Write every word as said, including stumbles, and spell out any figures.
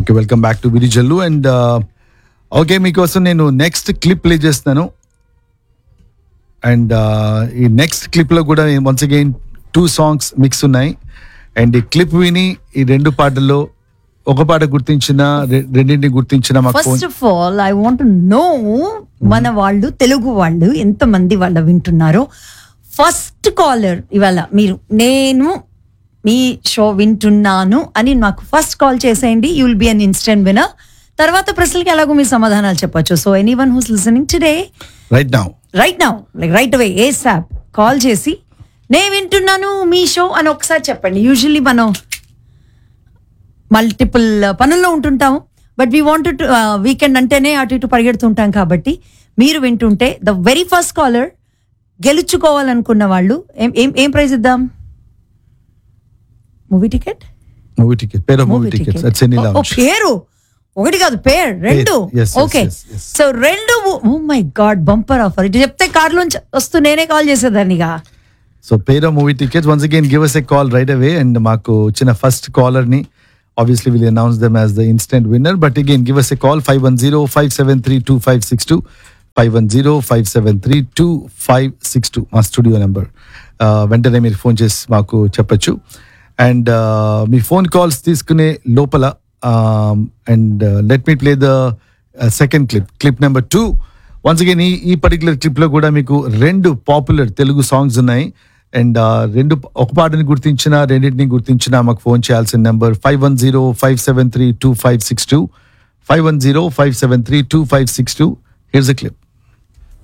Okay, welcome back to విరి జల్లు. And okay, మీకోసం నేను నెక్స్ట్ క్లిప్ ప్లే చేస్తాను. అండ్ ఈ నెక్స్ట్ క్లిప్లో కూడా once again two songs mix ఉన్నాయి. అండ్ ఈ క్లిప్ విని ఈ రెండు పాటల్లో ఒక పాట గుర్తించిన రెండింటిని గుర్తించిన మాకు first of all I want no మన వాళ్ళు తెలుగు వాళ్ళు ఎంత మంది వాళ్ళ వింటున్నారో. ఫస్ట్ కాలర్ ఇవాళ మీరు నేను మీ షో వింటున్నాను అని నాకు ఫస్ట్ కాల్ చేసేయండి. You will be an instant winner. తర్వాత ప్రశ్నలకి ఎలాగో మీ సమాధానాలు చెప్పొచ్చు. So any one who's listening today right now right now like right away ఏ సాప్ కాల్ చేసి నేను వింటున్నాను మీ షో అని ఒకసారి చెప్పండి. యూజువల్లీ మనం మల్టిపుల్ పనుల్లో ఉంటుంటాము, but we want to weekend అంటేనే అటు ఇటు పరిగెడుతుంటాం. కాబట్టి మీరు వింటుంటే ద వెరీ ఫస్ట్ కాలర్ గెలుచుకోవాలనుకున్న వాళ్ళు ఏం ఏం ఏం ప్రైజ్ ఇద్దాం? మూవీ టికెట్ మూవీ టికెట్ పేరు మూవీ టికెట్స్ అట్ సెనీ లౌంజ్. పేరు ఒకటి కాదు, పేరు రెండు. ఓకే, సో రెండు. Oh my God, bumper offer. ఇటు చెప్తే కార్లోంచి వస్తూ నేనే కాల్ చేసేదాన్నిగా. సో పేరు movie tickets once again give us a call right away. And మాకు వచ్చిన ఫస్ట్ కాలర్ ని obviously we'll announce them as the instant winner, but again give us a call five one zero five seven three two five six two five one zero five seven three two five six two మా studio number. వెంటనే మీరు phone చేసి మాకు చెప్పచ్చు. And me phone calls తీసుకునే లోపల and let me play the second clip clip number two. Once again ఈ ఈ పర్టికులర్ క్లిప్లో కూడా మీకు రెండు పాపులర్ తెలుగు సాంగ్స్ ఉన్నాయి. అండ్ రెండు ఒక పాటని గుర్తించిన రెండింటిని గుర్తించిన మాకు ఫోన్ చేయాల్సిన number five one zero five seven three two five six two five one zero five seven three two five six two. Here's ఎ క్లిప్.